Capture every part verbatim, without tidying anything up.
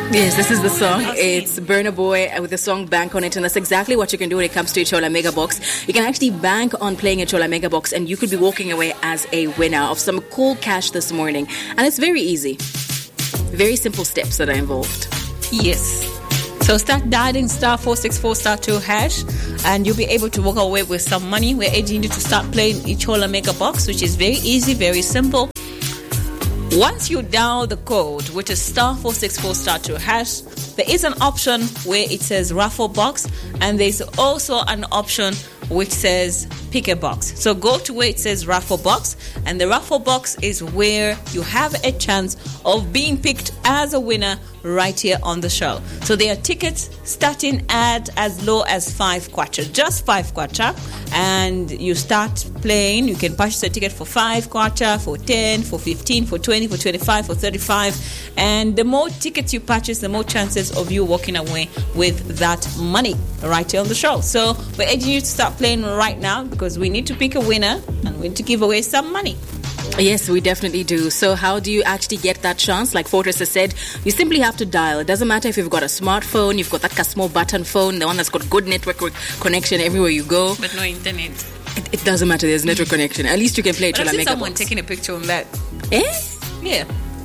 Yes, this is the song. It's Burna Boy with the song Bank on it, and that's exactly what you can do when it comes to a Chola Mega Box. You can actually bank on playing a Chola Mega Box, and you could be walking away as a winner of some cool cash this morning. And it's very easy. Very simple steps that are involved. Yes. So start dialing star four six four star two hash, and you'll be able to walk away with some money. We're urging you to start playing a Chola Mega Box, which is very easy, very simple. Once you dial the code, which is star four six four star two hash, there is an option where it says raffle box, and there's also an option which says pick a box. So go to where it says raffle box, and the raffle box is where you have a chance of being picked as a winner right here on the show. So there are tickets starting at as low as five kwacha, just five kwacha, and you start playing. You can purchase a ticket for five kwacha, for ten, for fifteen, for twenty, for twenty-five, for thirty-five, and the more tickets you purchase, the more chances of you walking away with that money right here on the show. So we're urging you to start playing right now, because we need to pick a winner and we need to give away some money. Yes, we definitely do. So how do you actually get that chance? Like Fortress has said, you simply have to dial. It doesn't matter if you've got a smartphone, you've got that small button phone, the one that's got good network connection everywhere you go. But no internet. It, it doesn't matter, there's network connection. At least you can play Chola Mega Box. Someone taking a picture on that. Eh? Yeah.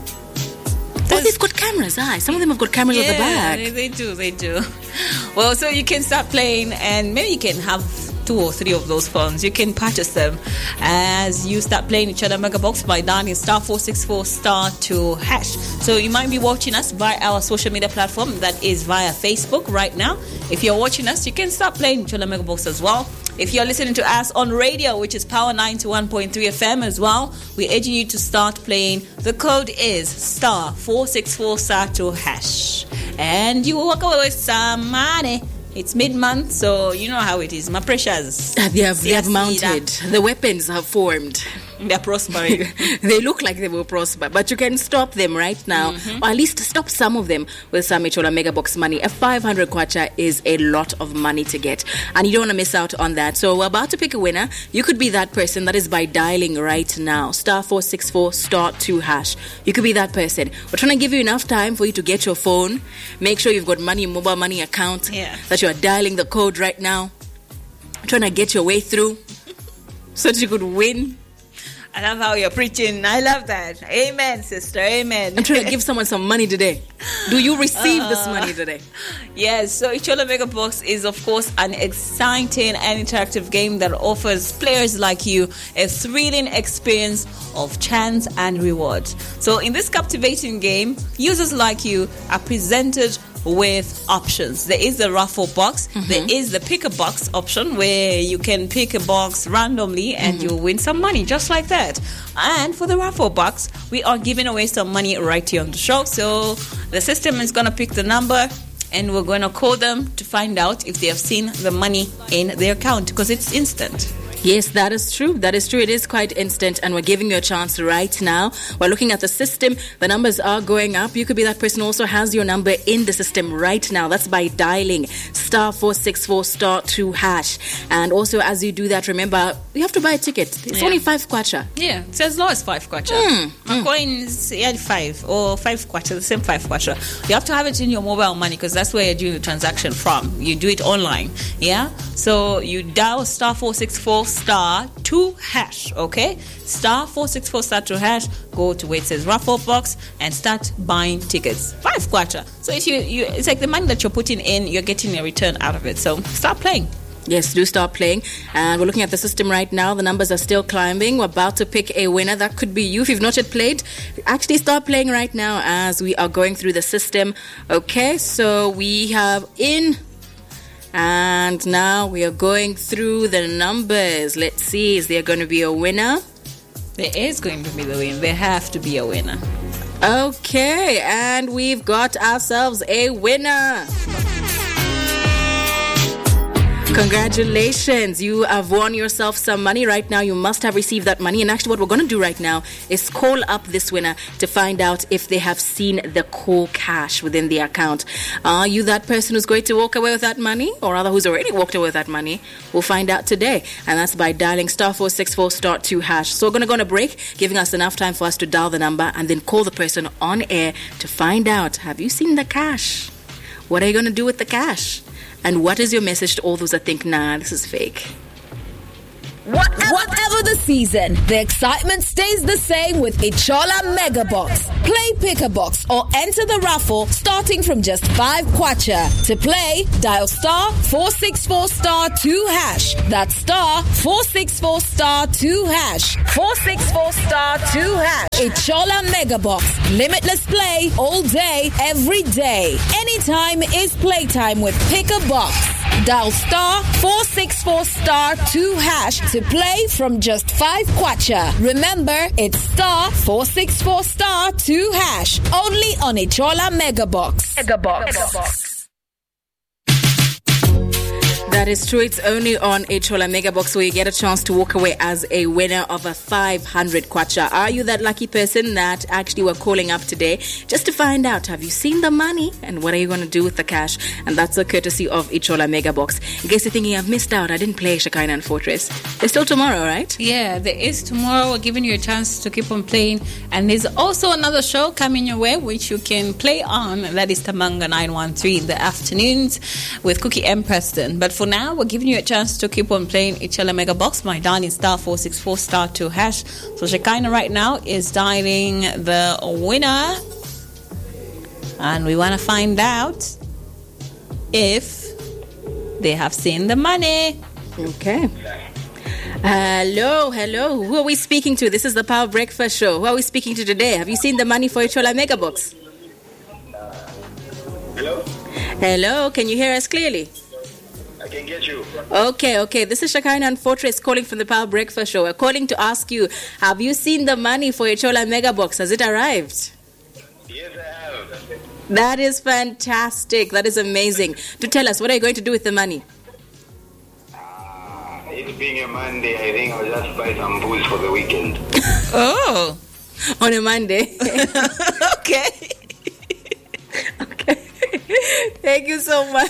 Oh, they've got cameras. Ah, some of them have got cameras yeah, at the back. They, they do, they do. Well, so you can start playing, and maybe you can have two or three of those phones. You can purchase them as you start playing each other Mega Box by dialing star four six four star two hash. So you might be watching us via our social media platform, that is via Facebook right now. If you're watching us, you can start playing Chola Mega Box as well. If you're listening to us on radio, which is Power ninety-one point three F M as well, we're urging you to start playing. The code is star four six four star two hash, and you will walk away with some money. It's mid-month, so you know how it is. My pressures. They have, they have mounted. The weapons have formed. They're prospering. They look like they will prosper, but you can stop them right now, mm-hmm. or at least stop some of them with some Chola Mega Box money. A five hundred kwacha is a lot of money to get, and you don't want to miss out on that. So we're about to pick a winner. You could be that person. That is by dialing right now star four six four star two hash. You could be that person. We're trying to give you enough time for you to get your phone. Make sure you've got money, mobile money account, yeah. that you are dialing the code right now. We're trying to get your way through so that you could win. I love how you're preaching. I love that. Amen, sister. Amen. I'm trying to give someone some money today. Do you receive uh, this money today? Yes. So Chola Mega Box is, of course, an exciting and interactive game that offers players like you a thrilling experience of chance and reward. So in this captivating game, users like you are presented with options. There is the raffle box. Mm-hmm. There is the pick a box option, where you can pick a box randomly and mm-hmm. you'll win some money just like that. And for the raffle box, we are giving away some money right here on the show. So the system is going to pick the number, and we're going to call them to find out if they have seen the money in their account, because it's instant. Yes, that is true. That is true. It is quite instant, and we're giving you a chance right now. We're looking at the system. The numbers are going up. You could be that person who also has your number in the system right now. That's by dialing star four six four star two hash. And also, as you do that, remember, you have to buy a ticket. It's yeah. only five kwacha. Yeah, it's as low as five kwacha. Mm, My mm. coin is yeah, five or five kwacha, the same five kwacha. You have to have it in your mobile money, because that's where you're doing the transaction from. You do it online. Yeah? So you dial star four six four star two hash, okay? Star four six four star two hash. Go to where it says raffle box and start buying tickets. Five kwacha. So if you, you, it's like the money that you're putting in, you're getting a return out of it. So start playing. Yes, do start playing. And we're looking at the system right now. The numbers are still climbing. We're about to pick a winner. That could be you. If you've not yet played, actually start playing right now as we are going through the system. Okay, so we have in... And now we are going through the numbers. Let's see, is there going to be a winner? There is going to be the winner. There have to be a winner. Okay, and we've got ourselves a winner. Congratulations, you have won yourself some money. Right now you must have received that money, and actually what we're going to do right now is call up this winner to find out if they have seen the cool cash within the account. Are you that person who's going to walk away with that money, or rather who's already walked away with that money? We'll find out today, and that's by dialing star four six four star two hash. So we're going to go on a break, giving us enough time for us to dial the number and then call the person on air to find out, have you seen the cash? What are you going to do with the cash? And what is your message to all those that think, nah, this is fake? Whatever, Whatever the season, the excitement stays the same with Ichola Mega Box. Play Pick a Box or enter the raffle starting from just five kwacha. To play, dial star four six four star two hash. That's star four six four star two hash. four six four star two hash. Ichola Mega Box. Limitless play all day, every day. Anytime is playtime with Pick a Box. Dial star four six four star two hash to play from just five kwacha. Remember, it's star four six four star two hash. Only on Ichola Mega Box. Mega Box. Mega Box. That is true. It's only on Ichola Mega Box where you get a chance to walk away as a winner of a five hundred kwacha. Are you that lucky person that actually were calling up today just to find out, have you seen the money and what are you going to do with the cash? And that's a courtesy of Ichola Mega Box. In case you're thinking, I've missed out, I didn't play Shekinah and Fortress. There's still tomorrow, right? Yeah, there is tomorrow. We're giving you a chance to keep on playing. And there's also another show coming your way which you can play on. That is Tamanga nine one three in the afternoons with Cookie M. Preston. But for now, we're giving you a chance to keep on playing Ichola Mega Box by dialing star four six four star two hash. So Shekinah right now is dialing the winner, and we want to find out if they have seen the money. Okay. Hello, hello. Who are we speaking to? This is the Power Breakfast Show. Who are we speaking to today? Have you seen the money for Ichola Mega Box? Hello? Hello, can you hear us clearly? I can get you. Okay, okay. This is Shekinah and Fortress calling from the Power Breakfast Show. We're calling to ask you, have you seen the money for Ichola Mega Box? Has it arrived? Yes, I have. That is fantastic. That is amazing. To tell us, what are you going to do with the money? Uh, it being a Monday, I think I'll just buy some booze for the weekend. Oh. On a Monday? Okay. Okay. Thank you so much.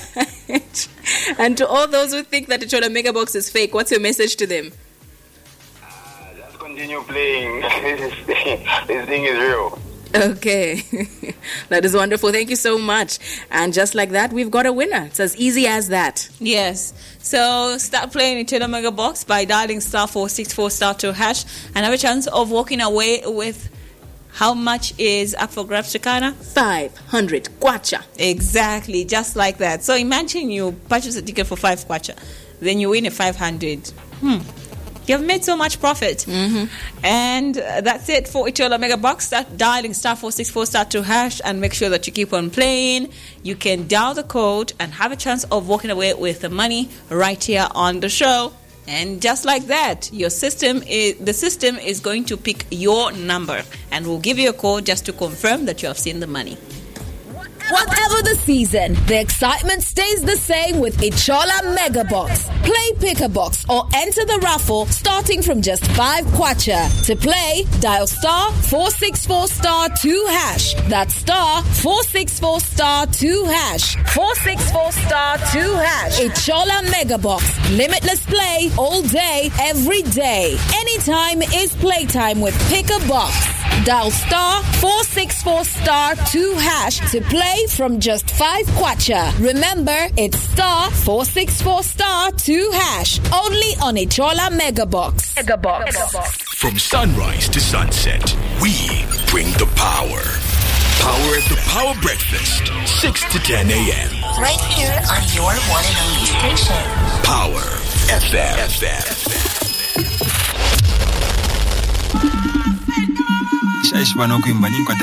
And to all those who think that Ichola Mega Box is fake, what's your message to them? Uh, just continue playing. This thing is real. Okay. That is wonderful. Thank you so much. And just like that, we've got a winner. It's as easy as that. Yes. So start playing Ichola Mega Box by dialing star four six four star two hash and have a chance of walking away with how much is up for grabs, Shekinah? five hundred kwacha. Exactly, just like that. So imagine you purchase a ticket for five kwacha, then you win a five hundred. Hmm. You've made so much profit. Mm-hmm. And uh, that's it for Ichola Mega Box. Start dialing star four six four star two hash and make sure that you keep on playing. You can dial the code and have a chance of walking away with the money right here on the show. And just like that, your system is the system is going to pick your number and will give you a call just to confirm that you have seen the money. Whatever the season, the excitement stays the same with Ichola Mega Box. Play Pick a Box or enter the raffle starting from just five kwacha. To play, dial star four six four star two hash. That's star four six four star two hash. four six four star two hash. Ichola Mega Box. Limitless play all day, every day. Anytime is playtime with Pick a Box. Dial star four six four star two hash to play from just five kwacha. Remember, it's star four six four star two hash. Only on Ichola Mega Box. Mega Box. Mega Box. From sunrise to sunset, we bring the power. Power at the Power Breakfast, six to ten a.m. Right here on your one and only station. Power F M. F M. Shaish banoku imbanin kwa